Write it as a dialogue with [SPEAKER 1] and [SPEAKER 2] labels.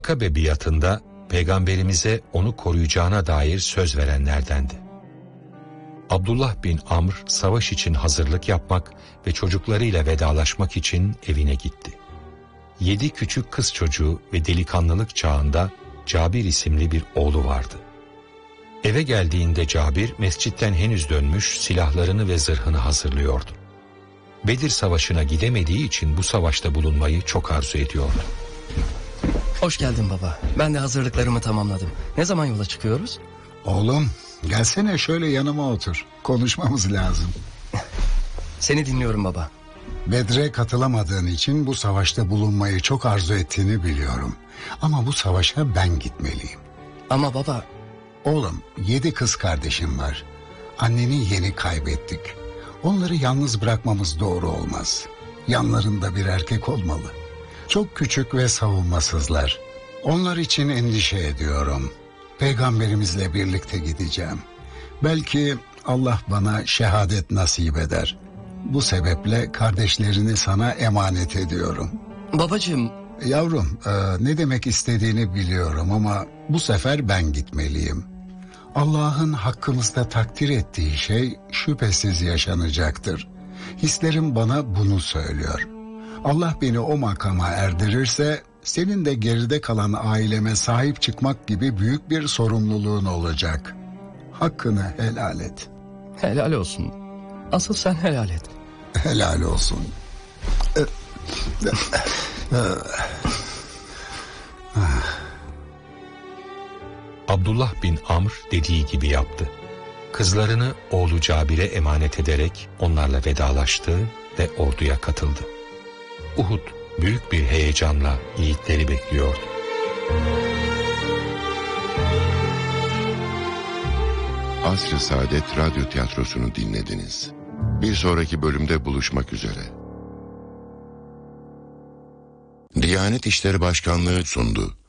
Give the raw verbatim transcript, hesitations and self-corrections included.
[SPEAKER 1] Akabe biatında Peygamberimize onu koruyacağına dair söz verenlerdendi. Abdullah bin Amr savaş için hazırlık yapmak ve çocuklarıyla vedalaşmak için evine gitti. Yedi küçük kız çocuğu ve delikanlılık çağında Cabir isimli bir oğlu vardı. Eve geldiğinde Cabir mescitten henüz dönmüş silahlarını ve zırhını hazırlıyordu. Bedir Savaşı'na gidemediği için bu savaşta bulunmayı çok arzu ediyordu.
[SPEAKER 2] Hoş geldin baba. Ben de hazırlıklarımı tamamladım. Ne zaman yola çıkıyoruz?
[SPEAKER 3] Oğlum gelsene şöyle yanıma otur. Konuşmamız lazım.
[SPEAKER 2] Seni dinliyorum baba.
[SPEAKER 3] Bedre katılamadığın için bu savaşta bulunmayı çok arzu ettiğini biliyorum. Ama bu savaşa ben gitmeliyim.
[SPEAKER 2] Ama baba...
[SPEAKER 3] Oğlum yedi kız kardeşim var. Anneni yeni kaybettik. Onları yalnız bırakmamız doğru olmaz. Yanlarında bir erkek olmalı. Çok küçük ve savunmasızlar. Onlar için endişe ediyorum. Peygamberimizle birlikte gideceğim. Belki Allah bana şehadet nasip eder. Bu sebeple kardeşlerini sana emanet ediyorum.
[SPEAKER 2] Babacığım...
[SPEAKER 3] Yavrum, e, ne demek istediğini biliyorum ama bu sefer ben gitmeliyim. Allah'ın hakkımızda takdir ettiği şey şüphesiz yaşanacaktır. Hislerim bana bunu söylüyor. Allah beni o makama erdirirse senin de geride kalan aileme sahip çıkmak gibi büyük bir sorumluluğun olacak. Hakkını helal et.
[SPEAKER 2] Helal olsun. Asıl sen helal et.
[SPEAKER 3] Helal olsun.
[SPEAKER 1] Abdullah bin Amr dediği gibi yaptı. Kızlarını oğlu Cabir'e emanet ederek onlarla vedalaştı ve orduya katıldı. Uhud büyük bir heyecanla yiğitleri bekliyordu.
[SPEAKER 4] Asr-ı Saadet Radyo Tiyatrosu'nu dinlediniz. Bir sonraki bölümde buluşmak üzere. Diyanet İşleri Başkanlığı sundu.